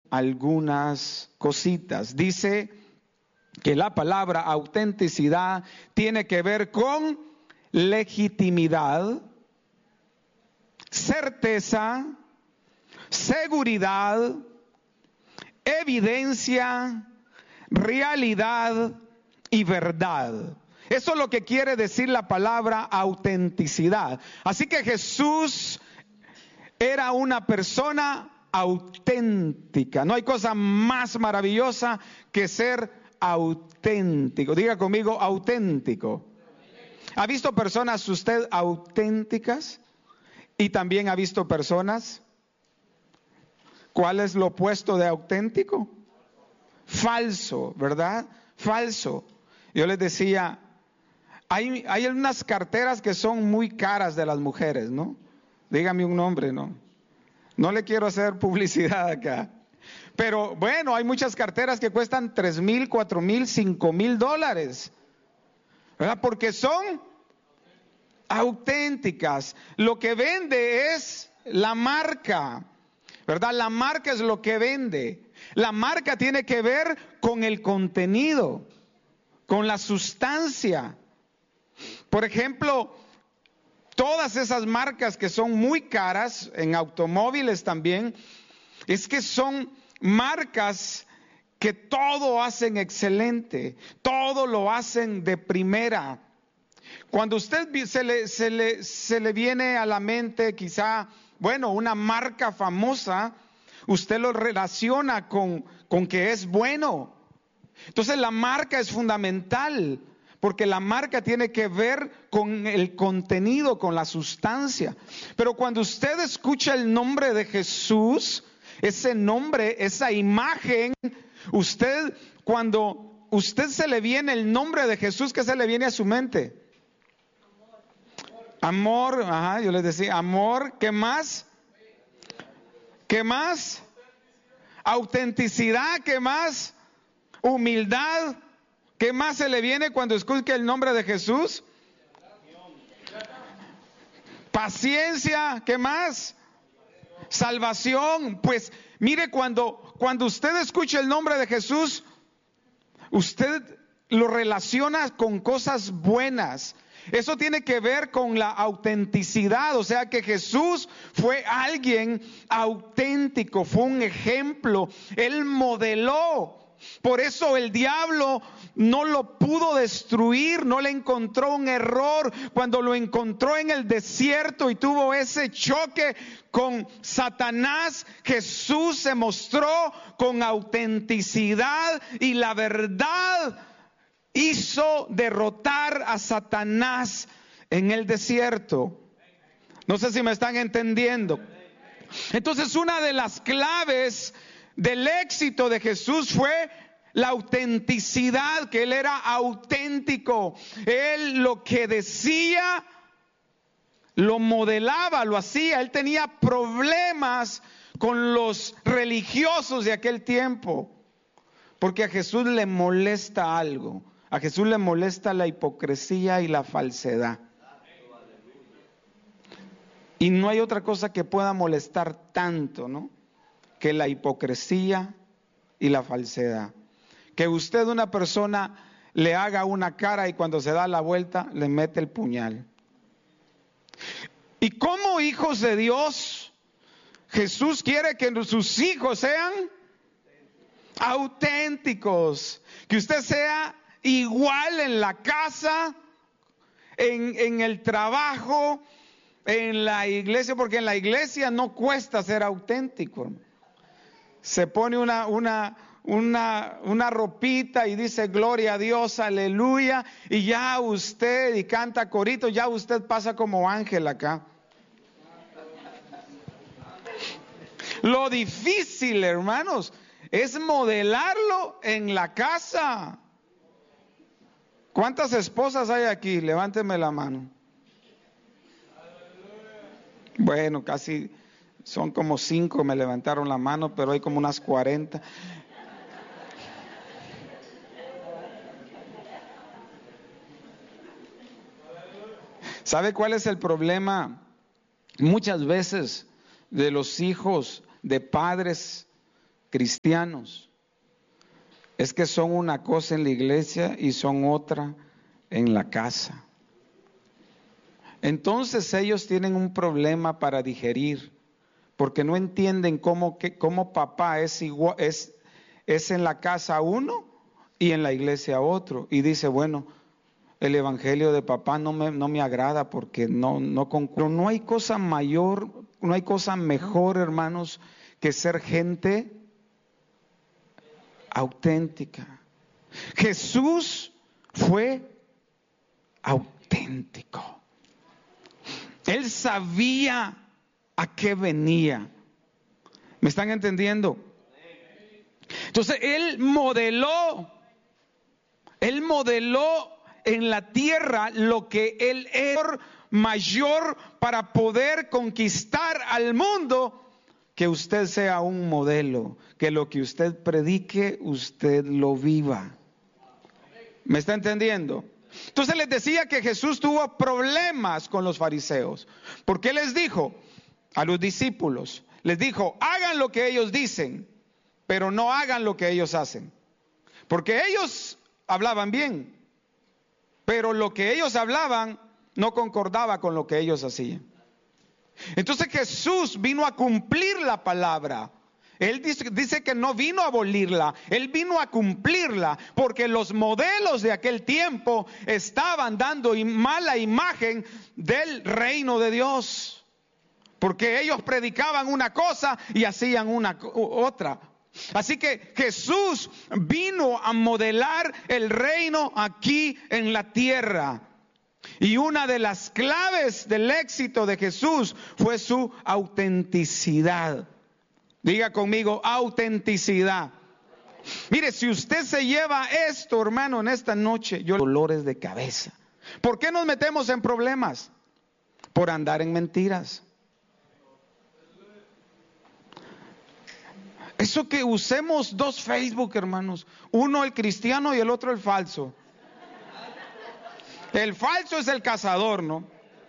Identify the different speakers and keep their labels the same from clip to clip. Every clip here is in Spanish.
Speaker 1: algunas cositas. Dice que la palabra autenticidad tiene que ver con legitimidad, certeza, seguridad, evidencia, realidad y verdad. Eso es lo que quiere decir la palabra autenticidad. Así que Jesús era una persona auténtica. No hay cosa más maravillosa que ser auténtico. Diga conmigo, auténtico. ¿Ha visto personas usted auténticas? Y también ha visto personas. ¿Cuál es lo opuesto de auténtico? Falso, ¿verdad? Falso. Yo les decía, hay unas carteras que son muy caras de las mujeres, ¿no? Dígame un nombre, ¿no? No le quiero hacer publicidad acá. Pero bueno, hay muchas carteras que cuestan $3,000, $4,000, $5,000, ¿verdad? Porque son auténticas. Lo que vende es la marca, ¿verdad? La marca es lo que vende. La marca tiene que ver con el contenido, con la sustancia. Por ejemplo, todas esas marcas que son muy caras, en automóviles también, es que son marcas que todo hacen excelente, todo lo hacen de primera. Cuando usted se le viene a la mente quizá, bueno, una marca famosa, usted lo relaciona con que es bueno. Entonces la marca es fundamental, porque la marca tiene que ver con el contenido, con la sustancia. Pero cuando usted escucha el nombre de Jesús, ese nombre, esa imagen, cuando usted se le viene el nombre de Jesús, ¿qué se le viene a su mente? Amor, ajá, yo les decía, amor, ¿qué más? ¿Qué más? Autenticidad, ¿qué más? Humildad, ¿qué más se le viene cuando escucha el nombre de Jesús? Paciencia, ¿qué más? Salvación. Pues mire, cuando usted escucha el nombre de Jesús, usted lo relaciona con cosas buenas. Eso tiene que ver con la autenticidad, o sea que Jesús fue alguien auténtico, fue un ejemplo, Él modeló. Por eso el diablo no lo pudo destruir, no le encontró un error. Cuando lo encontró en el desierto y tuvo ese choque con Satanás, Jesús se mostró con autenticidad y la verdad hizo derrotar a Satanás en el desierto. No sé si me están entendiendo. Entonces, una de las claves del éxito de Jesús fue la autenticidad, que Él era auténtico. Él lo que decía, lo modelaba, lo hacía. Él tenía problemas con los religiosos de aquel tiempo, porque a Jesús le molesta algo. A Jesús le molesta la hipocresía y la falsedad. Y no hay otra cosa que pueda molestar tanto, ¿no?, que la hipocresía y la falsedad. Que usted, una persona, le haga una cara y cuando se da la vuelta le mete el puñal. Y como hijos de Dios, Jesús quiere que sus hijos sean auténticos, que usted sea igual en la casa, en el trabajo, en la iglesia, porque en la iglesia no cuesta ser auténtico. Se pone una ropita y dice gloria a Dios, aleluya, y ya usted, y canta corito, ya usted pasa como ángel acá. Lo difícil, hermanos, es modelarlo en la casa. ¿Cuántas esposas hay aquí? Levánteme la mano. Bueno, casi son como 5 me levantaron la mano, pero hay como unas 40. ¿Sabe cuál es el problema? Muchas veces de los hijos de padres cristianos es que son una cosa en la iglesia y son otra en la casa. Entonces ellos tienen un problema para digerir, porque no entienden cómo papá es igual, es en la casa uno y en la iglesia otro. Y dice, bueno, el evangelio de papá no me agrada porque no concuerdo. No hay cosa mayor, no hay cosa mejor, hermanos, que ser gente auténtica. Jesús fue auténtico. Él sabía a qué venía. ¿Me están entendiendo? Entonces él modeló en la tierra lo que él era mayor para poder conquistar al mundo. Que usted sea un modelo, que lo que usted predique, usted lo viva. ¿Me está entendiendo? Entonces les decía que Jesús tuvo problemas con los fariseos, porque les dijo a los discípulos, les dijo, hagan lo que ellos dicen, pero no hagan lo que ellos hacen. Porque ellos hablaban bien, pero lo que ellos hablaban no concordaba con lo que ellos hacían. Entonces Jesús vino a cumplir la palabra. Él dice que no vino a abolirla, Él vino a cumplirla, porque los modelos de aquel tiempo estaban dando mala imagen del reino de Dios. Porque ellos predicaban una cosa y hacían otra. Así que Jesús vino a modelar el reino aquí en la tierra. Y una de las claves del éxito de Jesús fue su autenticidad. Diga conmigo, autenticidad. Mire, si usted se lleva esto, hermano, en esta noche, dolores de cabeza. ¿Por qué nos metemos en problemas? Por andar en mentiras. Eso que usemos dos Facebook, hermanos, uno el cristiano y el otro el falso. El falso es el cazador, ¿no?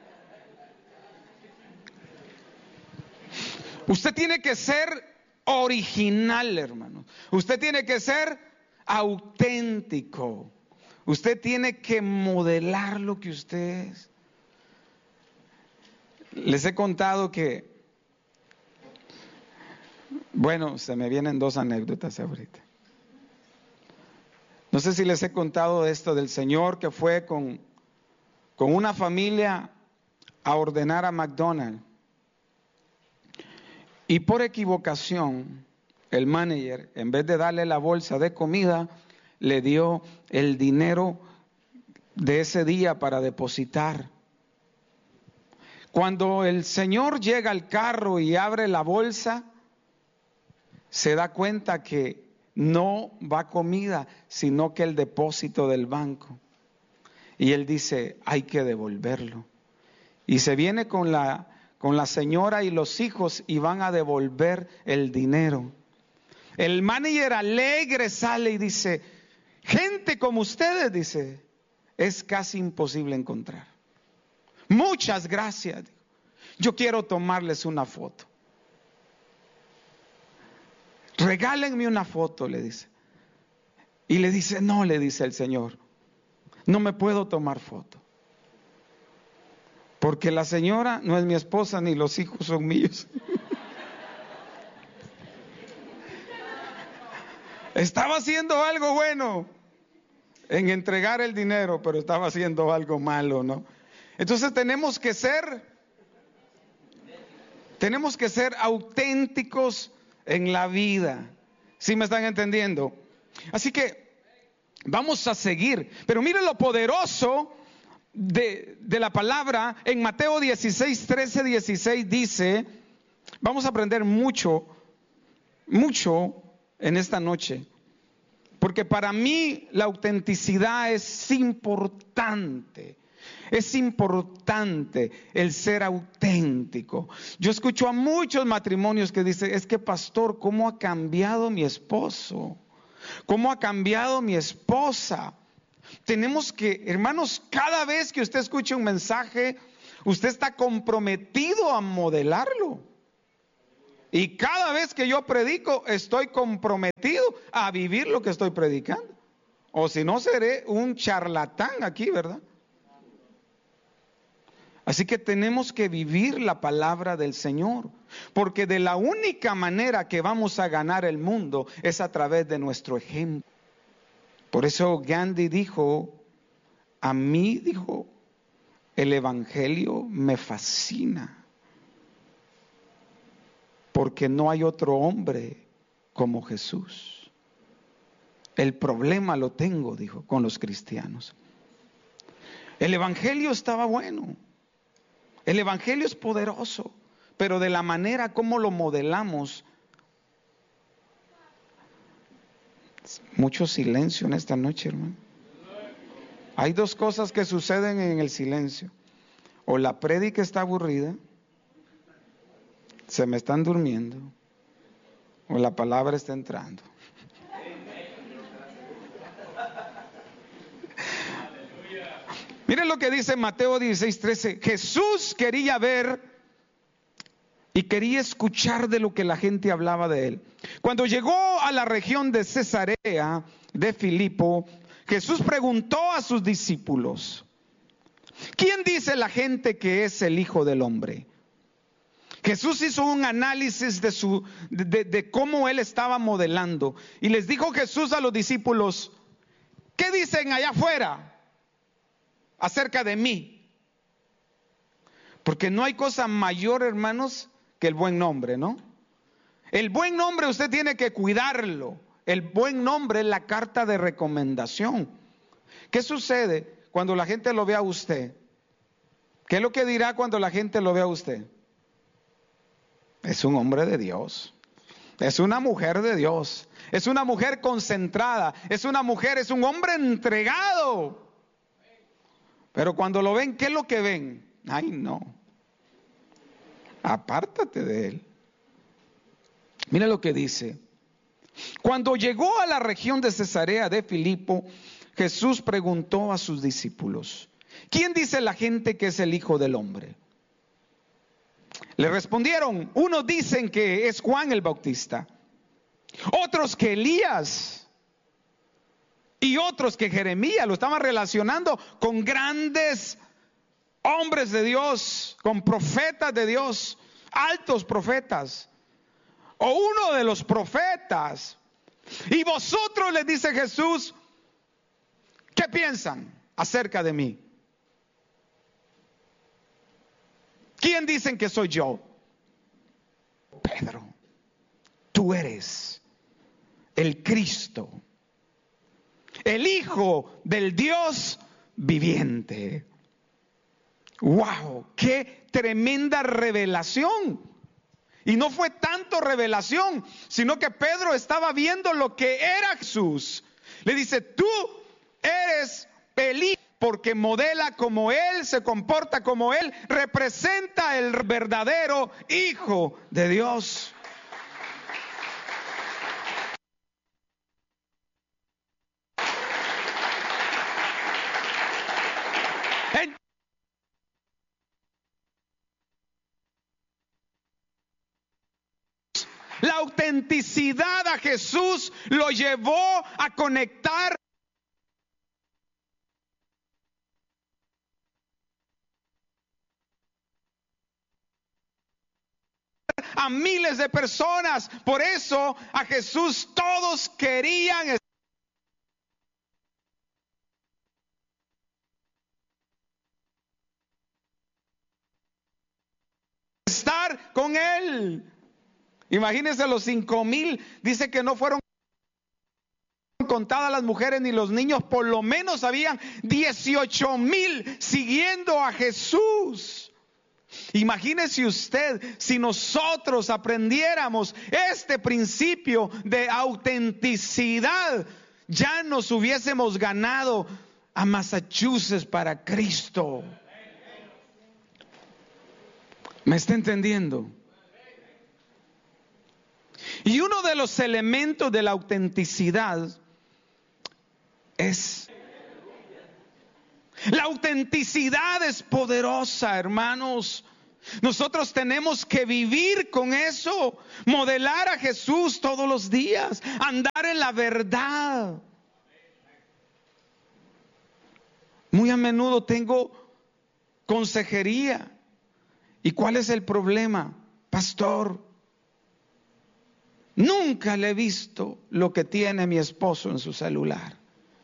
Speaker 1: Usted tiene que ser original, hermano. Usted tiene que ser auténtico. Usted tiene que modelar lo que usted es. Les he contado que, bueno, se me vienen dos anécdotas ahorita. No sé si les he contado esto del señor que fue con una familia a ordenar a McDonald's. Y por equivocación, el manager, en vez de darle la bolsa de comida, le dio el dinero de ese día para depositar. Cuando el señor llega al carro y abre la bolsa, se da cuenta que no va comida, sino que el depósito del banco. Y él dice, hay que devolverlo. Y se viene con la señora y los hijos y van a devolver el dinero. El manager alegre sale y dice, gente como ustedes, dice, es casi imposible encontrar. Muchas gracias. Yo quiero tomarles una foto. Regálenme una foto, le dice. Y le dice, no, le dice el señor, no me puedo tomar foto. Porque la señora no es mi esposa ni los hijos son míos. Estaba haciendo algo bueno en entregar el dinero, pero estaba haciendo algo malo, ¿no? Entonces tenemos que ser auténticos en la vida. ¿Sí me están entendiendo? Así que vamos a seguir. Pero mire lo poderoso de la palabra. En Mateo 16, 13, 16 dice, vamos a aprender mucho en esta noche. Porque para mí la autenticidad es importante. Es importante el ser auténtico. Yo escucho a muchos matrimonios que dicen, es que pastor, ¿cómo ha cambiado mi esposo? ¿Cómo ha cambiado mi esposa? Tenemos que, hermanos, cada vez que usted escuche un mensaje, usted está comprometido a modelarlo. Y cada vez que yo predico, estoy comprometido a vivir lo que estoy predicando. O si no, seré un charlatán aquí, ¿verdad? Así que tenemos que vivir la palabra del Señor, porque de la única manera que vamos a ganar el mundo es a través de nuestro ejemplo. Por eso Gandhi dijo, a mí, dijo, el evangelio me fascina, porque no hay otro hombre como Jesús. El problema lo tengo, dijo, con los cristianos. El evangelio estaba bueno. El evangelio es poderoso, pero de la manera como lo modelamos. Mucho silencio en esta noche, hermano. Hay dos cosas que suceden en el silencio. O la prédica está aburrida, se me están durmiendo, o la palabra está entrando. Miren lo que dice Mateo 16:13. Jesús quería ver y quería escuchar de lo que la gente hablaba de él. Cuando llegó a la región de Cesarea de Filipo, Jesús preguntó a sus discípulos, ¿quién dice la gente que es el Hijo del Hombre? Jesús hizo un análisis de cómo él estaba modelando. Y les dijo Jesús a los discípulos, ¿qué dicen allá afuera acerca de mí? Porque no hay cosa mayor, hermanos, que el buen nombre, ¿no? El buen nombre usted tiene que cuidarlo. El buen nombre es la carta de recomendación. ¿Qué sucede cuando la gente lo ve a usted? ¿Qué es lo que dirá cuando la gente lo ve a usted? Es un hombre de Dios. Es una mujer de Dios. Es una mujer concentrada. Es una mujer, es un hombre entregado. Pero cuando lo ven, ¿qué es lo que ven? Ay, no. Apártate de él. Mira lo que dice. Cuando llegó a la región de Cesarea de Filipo, Jesús preguntó a sus discípulos, ¿quién dice la gente que es el Hijo del Hombre? Le respondieron, unos dicen que es Juan el Bautista, otros que Elías y otros que Jeremías. Lo estaban relacionando con grandes hombres de Dios, con profetas de Dios, altos profetas, o uno de los profetas. Y vosotros, les dice Jesús, ¿qué piensan acerca de mí? ¿Quién dicen que soy yo? Pedro, tú eres el Cristo, el Hijo del Dios viviente. ¡Wow! ¡Qué tremenda revelación! Y no fue tanto revelación, sino que Pedro estaba viendo lo que era Jesús. Le dice, tú eres el Hijo, porque modela como Él, se comporta como Él, representa el verdadero Hijo de Dios. La autenticidad a Jesús lo llevó a conectar a miles de personas. Por eso a Jesús todos querían estar con Él. Imagínense los 5,000, dice que no fueron contadas las mujeres ni los niños, por lo menos habían 18,000 siguiendo a Jesús. Imagínese usted si nosotros aprendiéramos este principio de autenticidad, ya nos hubiésemos ganado a Massachusetts para Cristo. ¿Me está entendiendo? Y uno de los elementos de la autenticidad es, la autenticidad es poderosa, hermanos. Nosotros tenemos que vivir con eso, modelar a Jesús todos los días, andar en la verdad. Muy a menudo tengo consejería. ¿Y cuál es el problema? Pastor, nunca le he visto lo que tiene mi esposo en su celular.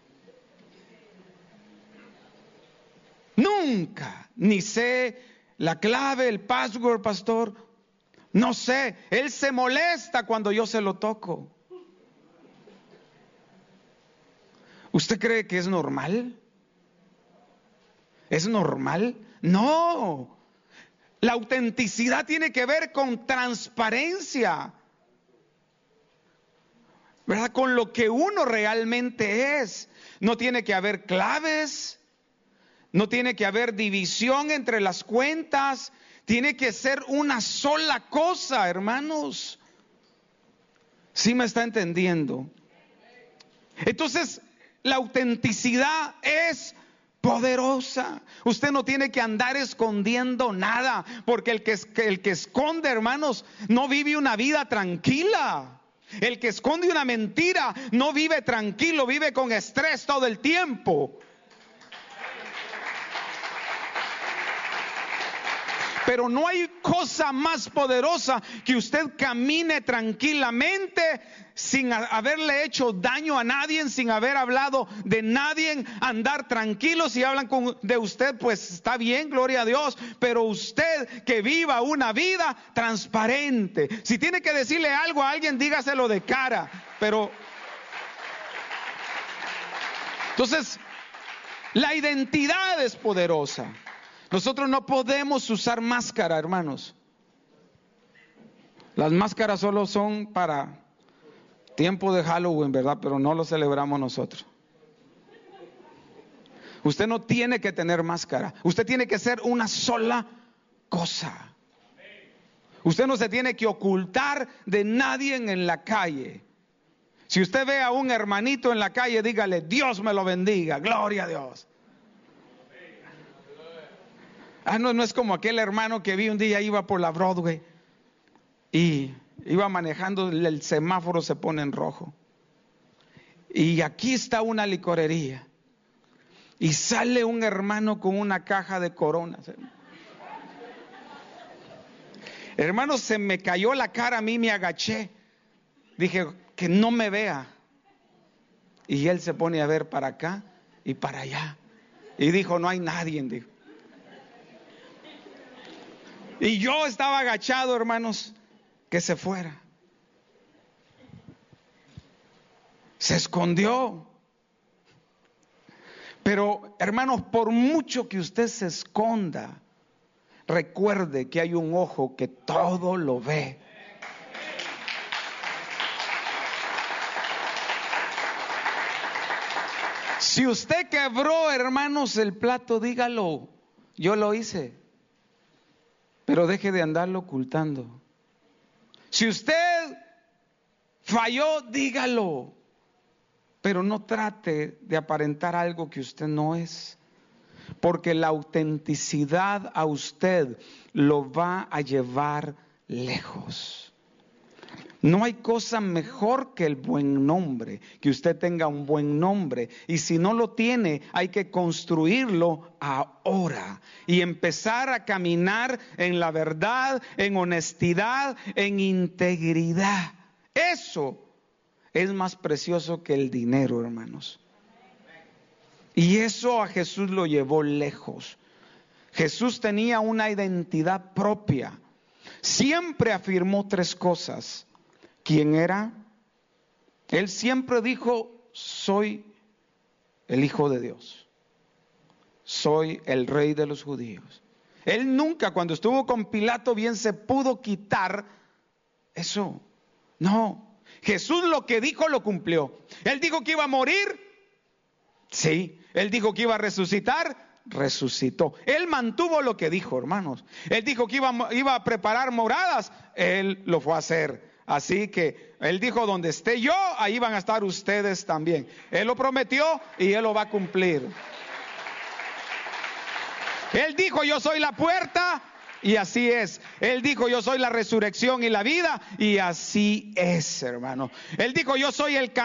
Speaker 1: Nunca, ni sé la clave, el password, pastor. No sé, él se molesta cuando yo se lo toco. ¿Usted cree que es normal? ¿Es normal? No. La autenticidad tiene que ver con transparencia, ¿verdad? Con lo que uno realmente es. No tiene que haber claves, no tiene que haber división entre las cuentas, tiene que ser una sola cosa, hermanos. ¿Sí me está entendiendo? Entonces, la autenticidad es poderosa. Usted no tiene que andar escondiendo nada, porque el que esconde, hermanos, no vive una vida tranquila. El que esconde una mentira no vive tranquilo, vive con estrés todo el tiempo. Pero no hay cosa más poderosa que usted camine tranquilamente sin haberle hecho daño a nadie, sin haber hablado de nadie, andar tranquilo. Si hablan de usted, pues está bien, gloria a Dios. Pero usted que viva una vida transparente. Si tiene que decirle algo a alguien, dígaselo de cara. Pero entonces, la identidad es poderosa. Nosotros no podemos usar máscara, hermanos. Las máscaras solo son para tiempo de Halloween, ¿verdad? Pero no lo celebramos nosotros. Usted no tiene que tener máscara. Usted tiene que ser una sola cosa. Usted no se tiene que ocultar de nadie en la calle. Si usted ve a un hermanito en la calle, dígale, Dios me lo bendiga, gloria a Dios. No es como aquel hermano que vi un día, iba por la Broadway y iba manejando, el semáforo se pone en rojo. Y aquí está una licorería. Y sale un hermano con una caja de Coronas. Hermano, se me cayó la cara, a mí me agaché. Dije, que no me vea. Y él se pone a ver para acá y para allá. Y dijo, no hay nadie, dijo. Y yo estaba agachado, hermanos, que se fuera. Se escondió. Pero, hermanos, por mucho que usted se esconda, recuerde que hay un ojo que todo lo ve. Si usted quebró, hermanos, el plato, dígalo, yo lo hice. Pero deje de andarlo ocultando. Si usted falló, dígalo. Pero no trate de aparentar algo que usted no es. Porque la autenticidad a usted lo va a llevar lejos. No hay cosa mejor que el buen nombre, que usted tenga un buen nombre. Y si no lo tiene, hay que construirlo ahora y empezar a caminar en la verdad, en honestidad, en integridad. Eso es más precioso que el dinero, hermanos. Y eso a Jesús lo llevó lejos. Jesús tenía una identidad propia. Siempre afirmó tres cosas. ¿Quién era? Él siempre dijo, soy el Hijo de Dios. Soy el Rey de los judíos. Él nunca, cuando estuvo con Pilato, bien se pudo quitar eso. No. Jesús lo que dijo, lo cumplió. Él dijo que iba a morir. Sí. Él dijo que iba a resucitar. Resucitó. Él mantuvo lo que dijo, hermanos. Él dijo que iba a preparar moradas. Él lo fue a hacer. Así que Él dijo, donde esté yo, ahí van a estar ustedes también. Él lo prometió y Él lo va a cumplir. Él dijo, yo soy la puerta Y así es. Él dijo, yo soy la resurrección y la vida. Y así es, hermano. Él dijo, yo soy el camino.